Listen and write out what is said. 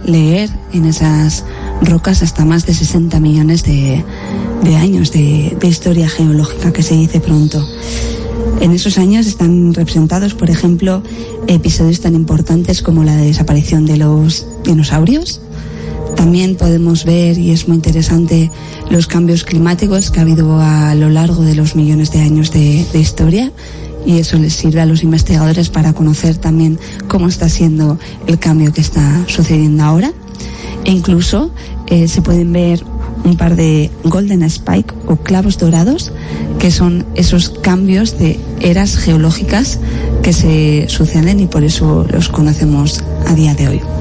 leer en esas rocas hasta más de 60 millones de años de historia geológica, que se dice pronto. En esos años están representados, por ejemplo, episodios tan importantes como la desaparición de los dinosaurios. También podemos ver, y es muy interesante, los cambios climáticos que ha habido a lo largo de los millones de años de historia, y eso les sirve a los investigadores para conocer también cómo está siendo el cambio que está sucediendo ahora. E incluso se pueden ver un par de golden spike o clavos dorados, que son esos cambios de eras geológicas que se suceden y por eso los conocemos a día de hoy.